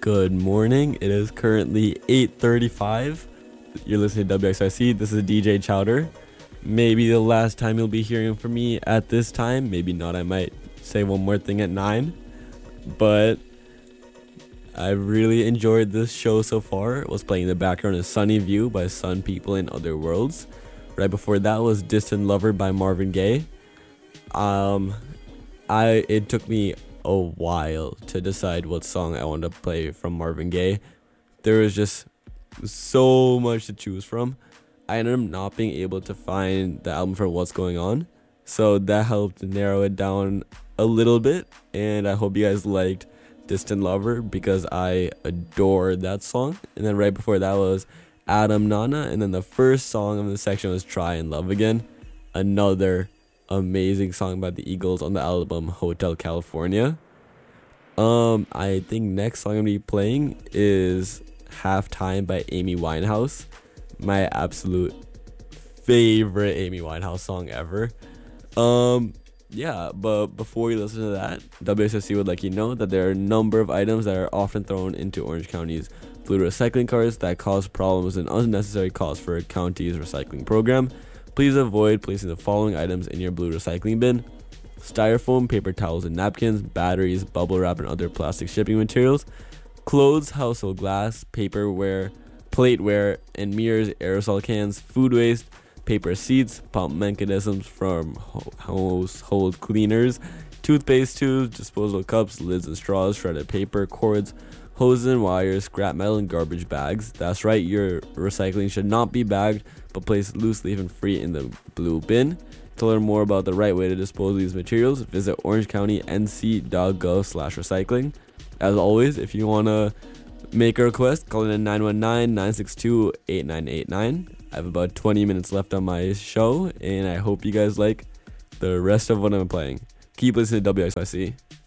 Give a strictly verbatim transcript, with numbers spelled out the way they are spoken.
Good morning. It is currently eight thirty-five. You're listening to W X Y C. This is D J Chowder. Maybe the last time you'll be hearing from me at this time. Maybe not. I might say one more thing at nine. But I really enjoyed this show so far. It was playing in the background is Sunny View by Sun People in Other Worlds. Right before that was Distant Lover by Marvin Gaye. Um, I it took me a while to decide what song I wanted to play from Marvin Gaye. There was just so much to choose from. I ended up not being able to find the album for What's Going On, so that helped narrow it down a little bit, and I hope you guys liked Distant Lover because I adored that song. And then right before that was Adam Nana, and then the first song of the section was Try and Love Again, another amazing song by the Eagles on the album Hotel California. Um, I think next song I'm gonna be playing is Halftime by Amy Winehouse, my absolute favorite Amy Winehouse song ever. Um, yeah, but before you listen to that, W S S C would like you know that there are a number of items that are often thrown into Orange County's blue recycling carts that cause problems and unnecessary costs for a county's recycling program. Please avoid placing the following items in your blue recycling bin: styrofoam, paper towels and napkins, batteries, bubble wrap and other plastic shipping materials, clothes, household glass, paperware, plateware and mirrors, aerosol cans, food waste, paper seats, pump mechanisms from household cleaners, toothpaste tubes, disposable cups, lids and straws, shredded paper, cords, hoses and wires, scrap metal and garbage bags. That's right, your recycling should not be bagged but placed loose leaf and free in the blue bin. To learn more about the right way to dispose of these materials, visit orange county n c dot gov slash recycling. As always, if you want to make a request, call in at nine one nine, nine six two, eight nine eight nine. I have about twenty minutes left on my show, and I hope you guys like the rest of what I'm playing. Keep listening to W X Y C.